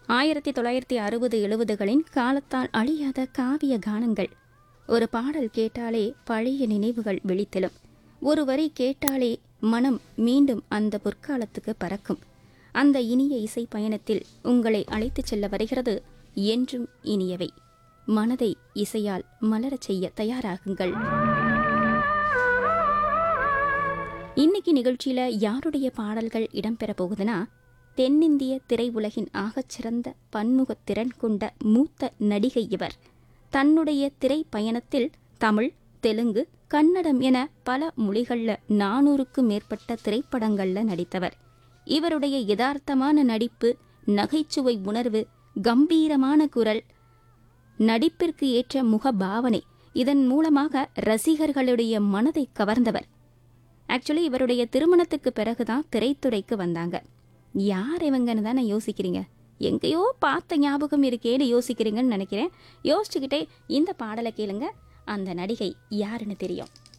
1960-70களின் காலத்தால் அழியாத காவிய கானங்கள். ஒரு பாடல் கேட்டாலே பழைய நினைவுகள் விழித்தெழும். ஒரு வரி கேட்டாலே மனம் மீண்டும் அந்த பொற்காலத்துக்கு பறக்கும். அந்த இனிய இசை பயணத்தில் உங்களை அழைத்துச் செல்ல வருகிறது என்றும் இனியவை. மனதை இசையால் மலரச் செய்ய தயாராகுங்கள். இன்னைக்கு நிகழ்ச்சியில யாருடைய பாடல்கள் இடம்பெற போகுதுன்னா, தென்னிந்திய திரையுலகின் ஆகச்சிறந்த பன்முகத் திறன் கொண்ட மூத்த நடிகை இவர். தன்னுடைய திரை பயணத்தில் தமிழ், தெலுங்கு, கன்னடம் என பல மொழிகள்ல 400க்கும் மேற்பட்ட திரைப்படங்கள்ல நடித்தவர். இவருடைய யதார்த்தமான நடிப்பு, நகைச்சுவை உணர்வு, கம்பீரமான குரல், நடிப்பிற்கு ஏற்ற முக பாவனை, இதன் மூலமாக ரசிகர்களுடைய மனதை கவர்ந்தவர். ஆக்சுவலி இவருடைய திருமணத்துக்கு பிறகுதான் திரைத்துறைக்கு வந்தாங்க. யார் இவங்கன்னு தானே யோசிக்கிறீங்க? எங்கேயோ பார்த்த ஞாபகம் இருக்கேன்னு யோசிக்கிறீங்கன்னு நினைக்கிறேன். யோசிச்சுக்கிட்டே இந்த பாடலை கேளுங்க. அந்த நடிகை யாருன்னு தெரியும்.